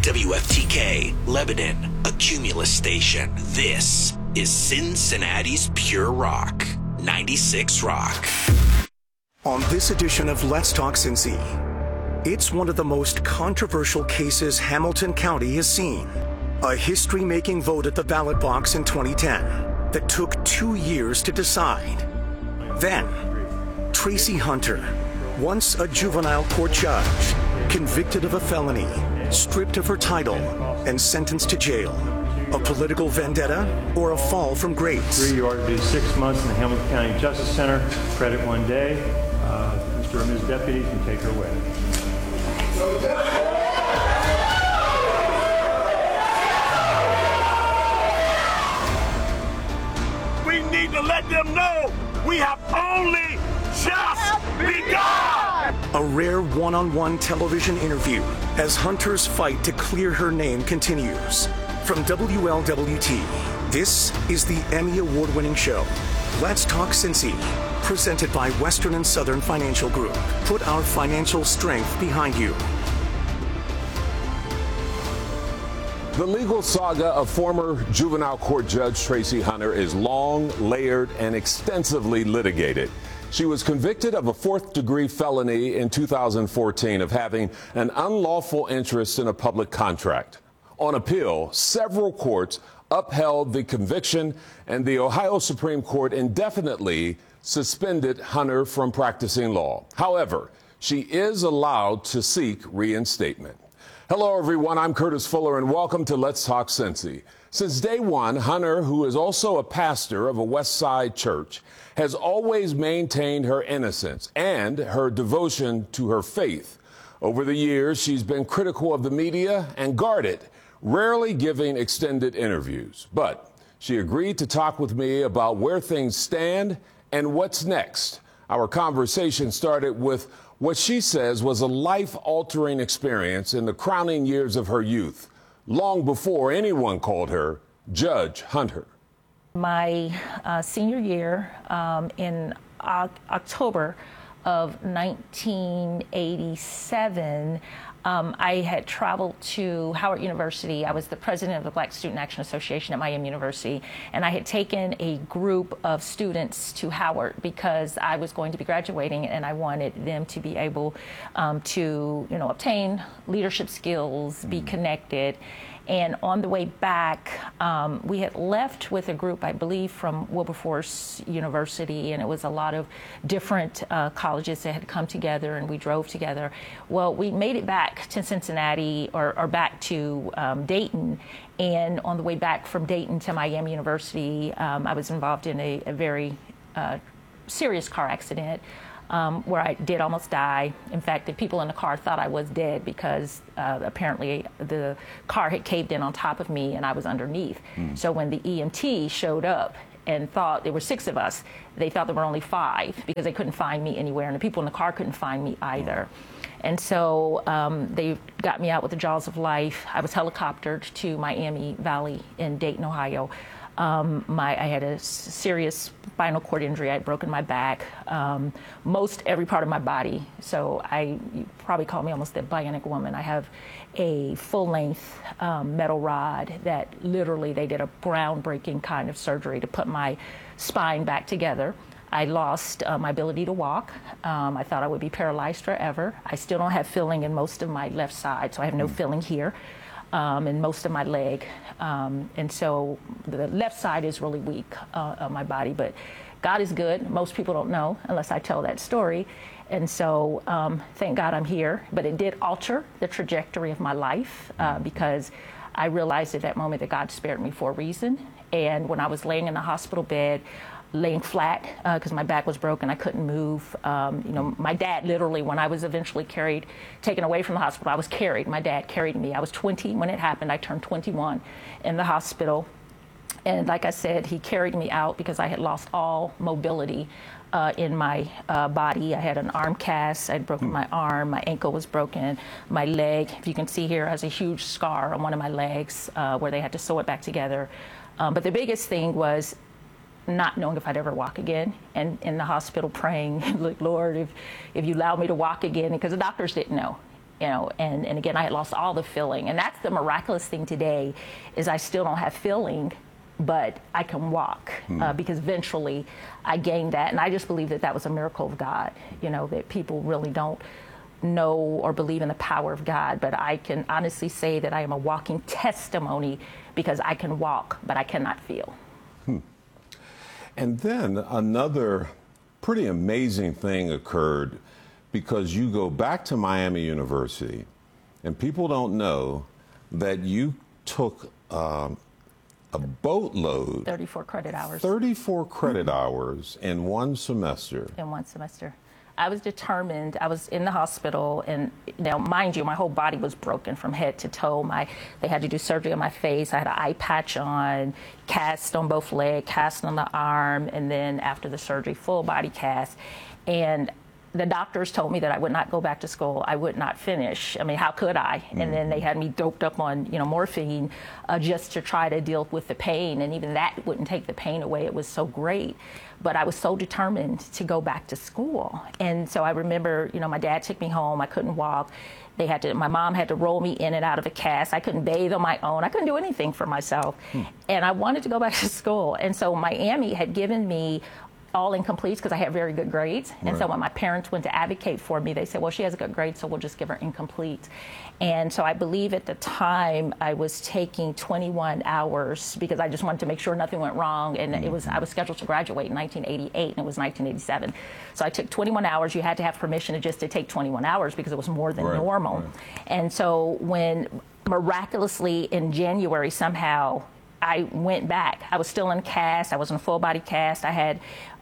WFTK, Lebanon, a Cumulus station. This is Cincinnati's Pure Rock, 96 Rock. On this edition of Let's Talk Cincy, it's one of the most controversial cases Hamilton County has seen. A history-making vote at the ballot box in 2010 that took 2 years to decide. Then, Tracy Hunter, once a juvenile court judge, convicted of a felony, stripped of her title, and sentenced to jail. A political vendetta or a fall from grace? You are to do 6 months in the Hamilton County Justice Center, credit 1 day. Mr. or Ms. Deputy can take her away. We need to let them know we have only just begun! A rare one-on-one television interview as Hunter's fight to clear her name continues. From WLWT, this is the Emmy Award-winning show, Let's Talk Cincy, presented by Western and Southern Financial Group. Put our financial strength behind you. The legal saga of former juvenile court judge Tracy Hunter is long, layered, and extensively litigated. She was convicted of a 4th-degree felony in 2014 of having an unlawful interest in a public contract. On appeal, several courts upheld the conviction, and the Ohio Supreme Court indefinitely suspended Hunter from practicing law. However, she is allowed to seek reinstatement. Hello, everyone. I'm Curtis Fuller, and welcome to Let's Talk Cincy. Since day one, Hunter, who is also a pastor of a West Side church, has always maintained her innocence and her devotion to her faith. Over the years, she's been critical of the media and guarded, rarely giving extended interviews. But she agreed to talk with me about where things stand and what's next. Our conversation started with what she says was a life-altering experience in the crowning years of her youth, long before anyone called her Judge Hunter. My senior year in October of 1987, I had traveled to Howard University. I was the president of the Black Student Action Association at Miami University, and I had taken a group of students to Howard because I was going to be graduating, and I wanted them to be able to, obtain leadership skills, be connected. And on the way back, we had left with a group, I believe, from Wilberforce University, and it was a lot of different colleges that had come together, and we drove together. Well, we made it back to Cincinnati, or back to Dayton, and on the way back from Dayton to Miami University, I was involved in a very serious car accident. Where I did almost die. In fact, the people in the car thought I was dead because apparently the car had caved in on top of me and I was underneath. So when the EMT showed up and thought there were 6 of us, they thought there were only 5 because they couldn't find me anywhere, and the people in the car couldn't find me either. And so they got me out with the jaws of life. I was helicoptered to Miami Valley in Dayton, Ohio. I had a serious spinal cord injury. I had broken my back, most every part of my body. So you probably call me almost a bionic woman. I have a full-length metal rod that literally they did a groundbreaking kind of surgery to put my spine back together. I lost my ability to walk. I thought I would be paralyzed forever. I still don't have feeling in most of my left side, so I have no feeling here. And most of my leg. And so the left side is really weak of my body, but God is good. Most people don't know unless I tell that story. And so thank God I'm here, but it did alter the trajectory of my life because I realized at that moment that God spared me for a reason. And when I was laying in the hospital bed, laying flat because my back was broken. I couldn't move. My dad literally, when I was eventually taken away from the hospital, I was carried. My dad carried me. I was 20 when it happened. I turned 21 in the hospital. And like I said, he carried me out because I had lost all mobility in my body. I had an arm cast. I'd broken my arm. My ankle was broken. My leg, if you can see here, has a huge scar on one of my legs where they had to sew it back together. But the biggest thing was not knowing if I'd ever walk again, and in the hospital praying, like, Lord, if you allow me to walk again, because the doctors didn't know. and again, I had lost all the feeling. And that's the miraculous thing today, is I still don't have feeling, but I can walk, because eventually I gained that. And I just believe that was a miracle of God, that people really don't know or believe in the power of God. But I can honestly say that I am a walking testimony, because I can walk, but I cannot feel. And then another pretty amazing thing occurred, because you go back to Miami University, and people don't know that you took a boatload. 34 credit hours. 34 credit hours in one semester. In one semester. I was determined. I was in the hospital, and now, mind you, my whole body was broken from head to toe. They had to do surgery on my face. I had an eye patch on, cast on both legs, cast on the arm, and then after the surgery, full body cast. And the doctors told me that I would not go back to school. I would not finish. I mean, how could I? And then they had me doped up on, morphine, just to try to deal with the pain. And even that wouldn't take the pain away. It was so great. But I was so determined to go back to school. And so I remember, my dad took me home. I couldn't walk. My mom had to roll me in and out of a cast. I couldn't bathe on my own. I couldn't do anything for myself. And I wanted to go back to school. And so Miami had given me all incompletes, because I had very good grades. And so when my parents went to advocate for me, they said, well, she has a good grade, so we'll just give her incomplete. And so I believe at the time I was taking 21 hours, because I just wanted to make sure nothing went wrong. And I was scheduled to graduate in 1988, and it was 1987. So I took 21 hours. You had to have permission to take 21 hours, because it was more than normal. And so when miraculously in January, somehow I went back. I was still in cast. I was in a full body cast. I had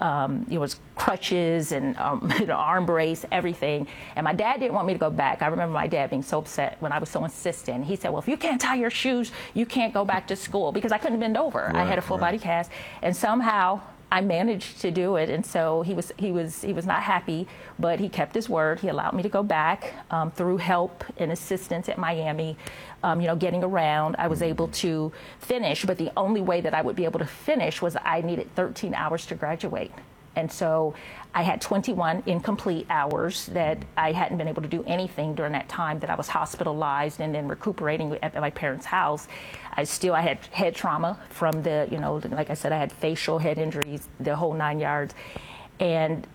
was crutches and arm brace, everything. And my dad didn't want me to go back. I remember my dad being so upset when I was so insistent. He said, well, if you can't tie your shoes, you can't go back to school, because I couldn't bend over. I had a full body cast. And somehow I managed to do it. And so he was not happy, but he kept his word. He allowed me to go back through help and assistance at Miami. Getting around, I was able to finish, but the only way that I would be able to finish was I needed 13 hours to graduate. And so I had 21 incomplete hours that I hadn't been able to do anything during that time that I was hospitalized and then recuperating at my parents' house. I had head trauma from like I said, I had facial head injuries, the whole 9 yards. And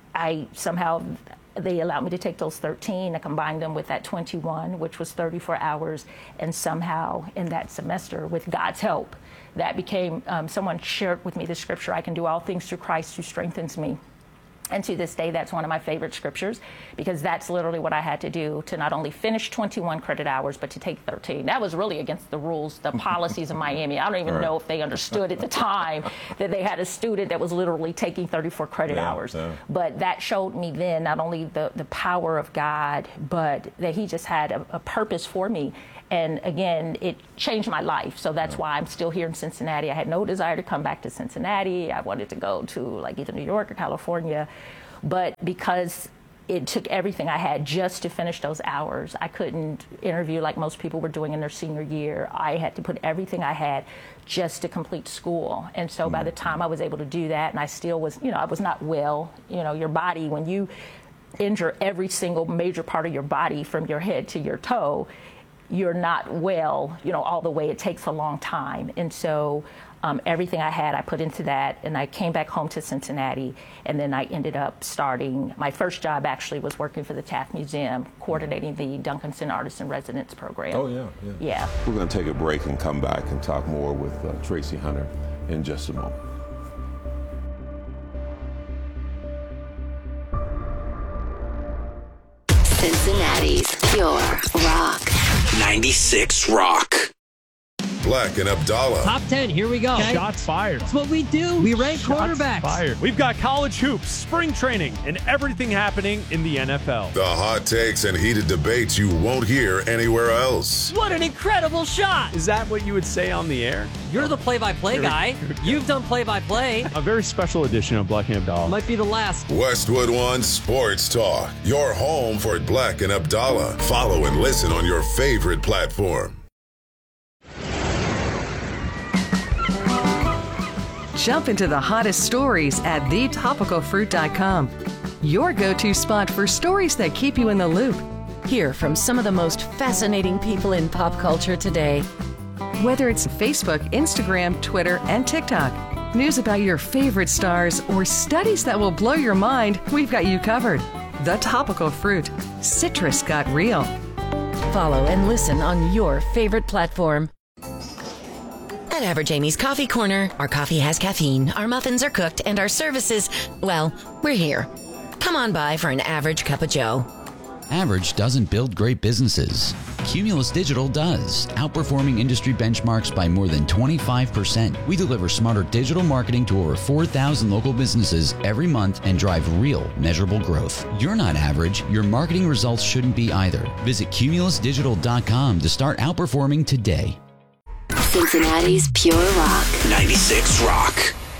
they allowed me to take those 13 and combine them with that 21, which was 34 hours. And somehow in that semester, with God's help, that became, someone shared with me the scripture, I can do all things through Christ who strengthens me. And to this day, that's one of my favorite scriptures, because that's literally what I had to do to not only finish 21 credit hours, but to take 13. That was really against the rules, the policies of Miami. I don't even know if they understood at the time that they had a student that was literally taking 34 credit hours. But that showed me then not only the power of God, but that he just had a purpose for me. And again, it changed my life. So that's why I'm still here in Cincinnati. I had no desire to come back to Cincinnati. I wanted to go to either New York or California. But because it took everything I had just to finish those hours, I couldn't interview like most people were doing in their senior year. I had to put everything I had just to complete school. And so by the time I was able to do that, and I still was, I was not well. Your body, when you injure every single major part of your body from your head to your toe, you're not well, all the way. It takes a long time. And so everything I had, I put into that, and I came back home to Cincinnati, and then I ended up starting, my first job actually was working for the Taft Museum, coordinating the Duncanson Artist in Residence program. Oh, yeah. We're going to take a break and come back and talk more with Tracy Hunter in just a moment. Cincinnati's Pure Rock. 96 Rock. Black and Abdallah. Top 10, here we go. Okay. Shots fired. That's what we do. We rank quarterbacks. Fired. We've got college hoops, spring training, and everything happening in the NFL. The hot takes and heated debates you won't hear anywhere else. What an incredible shot. Is that what you would say on the air? You're the play-by-play guy. You've done play-by-play. A very special edition of Black and Abdallah. Might be the last. Westwood One Sports Talk. Your home for Black and Abdallah. Follow and listen on your favorite platform. Jump into the hottest stories at thetopicalfruit.com. Your go-to spot for stories that keep you in the loop. Hear from some of the most fascinating people in pop culture today. Whether it's Facebook, Instagram, Twitter, and TikTok, news about your favorite stars, or studies that will blow your mind, we've got you covered. The Topical Fruit. Citrus got real. Follow and listen on your favorite platform. At Average Amy's Coffee Corner, our coffee has caffeine, our muffins are cooked, and our services, well, we're here. Come on by for an average cup of joe. Average doesn't build great businesses. Cumulus Digital does, outperforming industry benchmarks by more than 25%. We deliver smarter digital marketing to over 4,000 local businesses every month and drive real, measurable growth. You're not average. Your marketing results shouldn't be either. Visit cumulusdigital.com to start outperforming today. Cincinnati's Pure Rock. 96 Rock.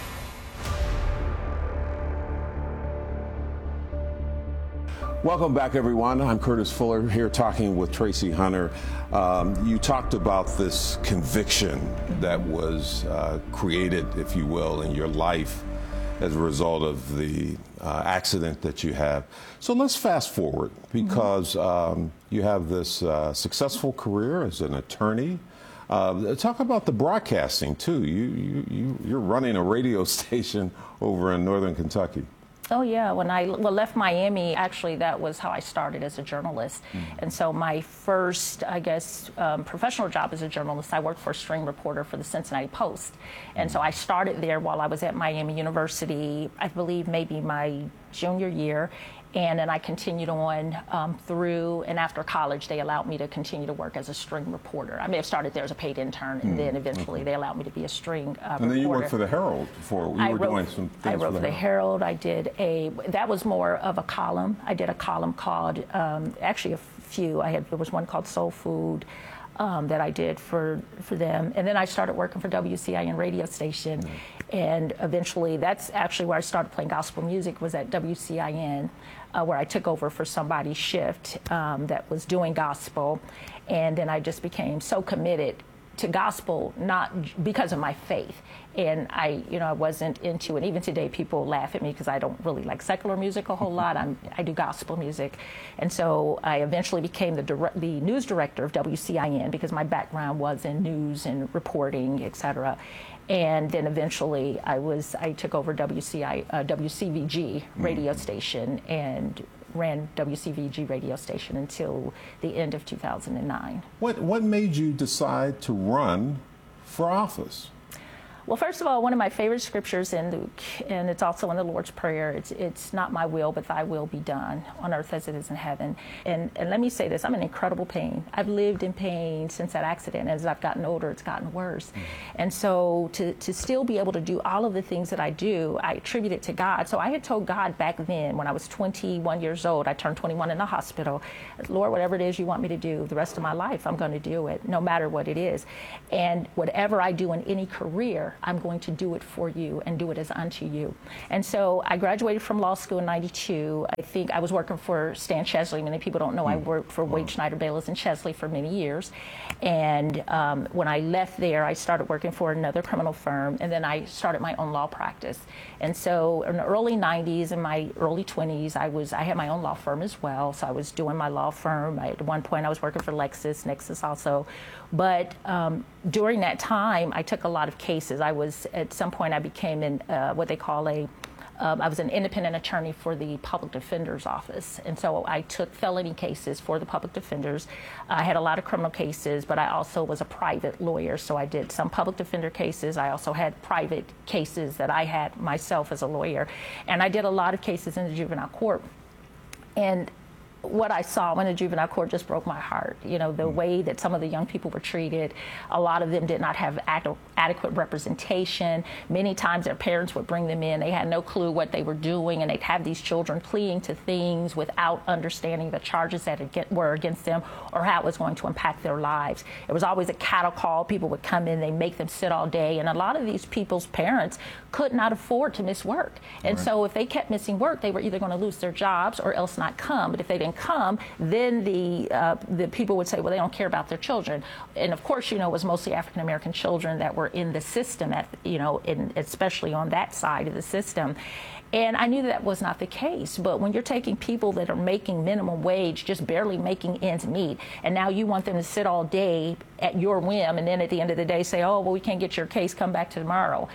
Welcome back, everyone. I'm Curtis Fuller here talking with Tracy Hunter. You talked about this conviction that was created, if you will, in your life as a result of the accident that you have. So let's fast forward, because you have this successful career as an attorney. Talk about the broadcasting, too. You're running a radio station over in northern Kentucky. Oh, yeah. When I left Miami, actually, that was how I started as a journalist. And so my first, I guess, professional job as a journalist, I worked for a string reporter for the Cincinnati Post. And so I started there while I was at Miami University, I believe maybe my junior year. And then I continued on through and after college. They allowed me to continue to work as a string reporter. I may have started there as a paid intern, and then eventually they allowed me to be a string reporter. And then you worked for the Herald before. I wrote for the Herald. I did that was more of a column. I did a column called, actually a few. There was one called Soul Food. That I did for them. And then I started working for WCIN radio station. And eventually, that's actually where I started playing gospel music, was at WCIN, where I took over for somebody's shift that was doing gospel. And then I just became so committed to gospel, not because of my faith. And I wasn't into it. Even today, people laugh at me because I don't really like secular music a whole lot. I do gospel music. And so I eventually became the news director of WCIN, because my background was in news and reporting, et cetera. And then eventually I took over WCVG radio station and ran WCVG radio station until the end of 2009. What made you decide to run for office? Well, first of all, one of my favorite scriptures in Luke, and it's also in the Lord's Prayer, it's not my will, but thy will be done on earth as it is in heaven. And let me say this, I'm in incredible pain. I've lived in pain since that accident. As I've gotten older, it's gotten worse. And so to still be able to do all of the things that I do, I attribute it to God. So I had told God back then, when I was 21 years old, I turned 21 in the hospital, Lord, whatever it is you want me to do the rest of my life, I'm going to do it, no matter what it is. And whatever I do in any career, I'm going to do it for you and do it as unto you. And so I graduated from law school in '92. I think I was working for Stan Chesley. Many people don't know I worked for Wade Schneider Bayless and Chesley for many years. And when I left there, I started working for another criminal firm, and then I started my own law practice. And so in the early '90s and my early 20s, I had my own law firm as well. So I was doing my law firm. At one point, I was working for Nexus also. But during that time, I took a lot of cases. At some point, I became what they call I was an independent attorney for the public defender's office. And so I took felony cases for the public defenders. I had a lot of criminal cases, but I also was a private lawyer. So I did some public defender cases. I also had private cases that I had myself as a lawyer. And I did a lot of cases in the juvenile court. And what I saw in the juvenile court just broke my heart. The way that some of the young people were treated, a lot of them did not have adequate representation. Many times their parents would bring them in. They had no clue what they were doing, and they'd have these children pleading to things without understanding the charges that were against them or how it was going to impact their lives. It was always a cattle call. People would come in, they make them sit all day, and a lot of these people's parents could not afford to miss work. And so if they kept missing work, they were either going to lose their jobs or else not come. But if they didn't didn't come, then the people would say, well, they don't care about their children. And of course, it was mostly African American children that were in the system, especially on that side of the system. And I knew that was not the case. But when you're taking people that are making minimum wage, just barely making ends meet, and now you want them to sit all day at your whim, and then at the end of the day say, oh, well, we can't get your case, come back tomorrow.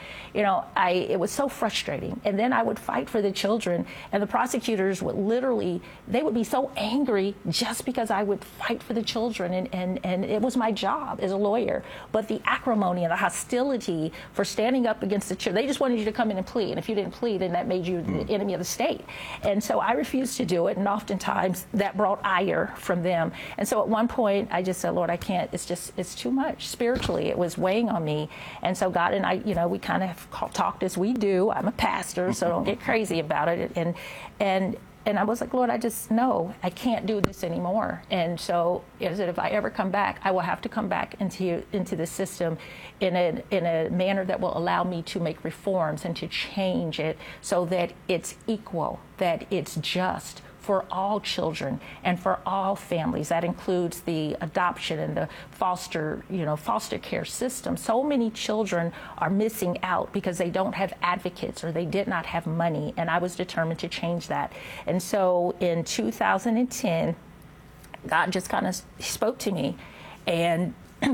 It was so frustrating. And then I would fight for the children, and the prosecutors would literally, they would be so angry just because I would fight for the children, and it was my job as a lawyer. But the acrimony and the hostility for standing up against the children, they just wanted you to come in and plead, and if you didn't plead, then that made you the enemy of the state. And so I refused to do it, and oftentimes that brought ire from them. And so at one point I just said, Lord, I can't, it's too much. Spiritually, it was weighing on me. And so God and I, we kind of talked as we do. I'm a pastor, so don't get crazy about it. And I was like, Lord, I just know I can't do this anymore. And so I said, if I ever come back, I will have to come back into the system in a manner that will allow me to make reforms and to change it so that it's equal, that it's just for all children and for all families. That includes the adoption and the foster care system. So many children are missing out because they don't have advocates or they did not have money, and I was determined to change that. And so in 2010, God just kind of spoke to me and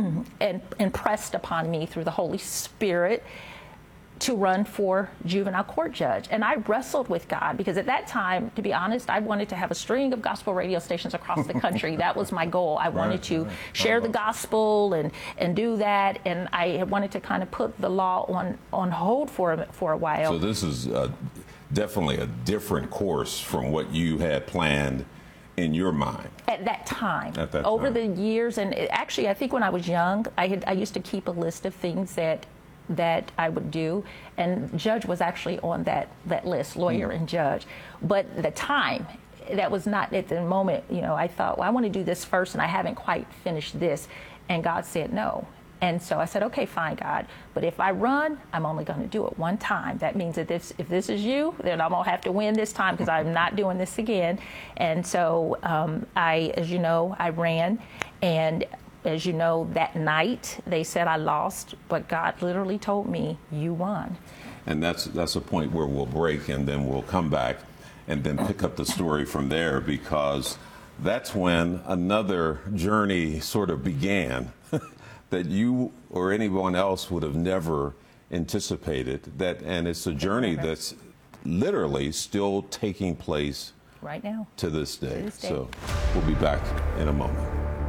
impressed upon me through the Holy Spirit to run for juvenile court judge. And I wrestled with God because at that time, to be honest, I wanted to have a string of gospel radio stations across the country. That was my goal. I wanted to share the gospel and do that. And I wanted to kind of put the law on hold for a while. So this is definitely a different course from what you had planned in your mind at that time. Over the years, and actually, I think when I was young, I used to keep a list of things that I would do, and judge was actually on that list, lawyer and judge. But the time, that was not at the moment, I thought, well, I want to do this first, and I haven't quite finished this. And God said no. And so I said, okay, fine, God. But if I run, I'm only going to do it one time. That means that if this is you, then I'm going to have to win this time because I'm not doing this again. And so as you know, I ran. And as you know, that night they said I lost, but God literally told me, you won. And that's a point where we'll break, and then we'll come back and then pick up the story from there, because that's when another journey sort of began that you or anyone else would have never anticipated. And it's a journey that's literally still taking place right now to this day. So we'll be back in a moment.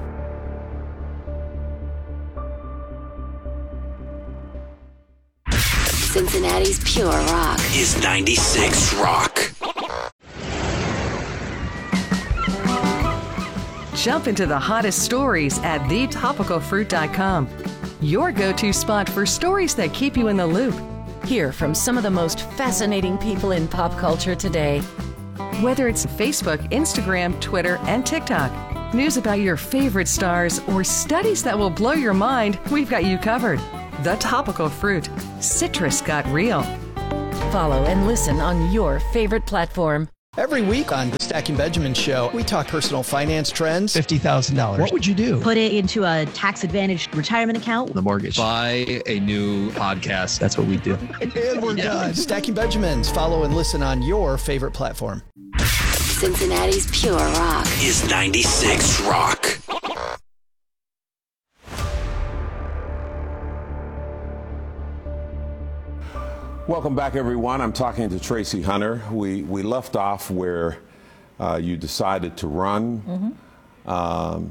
Cincinnati's Pure Rock is 96 Rock. Jump into the hottest stories at thetopicalfruit.com. Your go-to spot for stories that keep you in the loop. Hear from some of the most fascinating people in pop culture today. Whether it's Facebook, Instagram, Twitter, and TikTok, news about your favorite stars, or studies that will blow your mind, we've got you covered. The Topical Fruit. Citrus got real. Follow and listen on your favorite platform. Every week on the Stacking Benjamin Show, we talk personal finance trends. $50,000. What would you do? Put it into a tax-advantaged retirement account. The mortgage. Buy a new podcast. That's what we do. And we're done. Stacking Benjamins. Follow and listen on your favorite platform. Cincinnati's Pure Rock is 96 Rock. Welcome back, everyone. I'm talking to Tracy Hunter. We left off where you decided to run.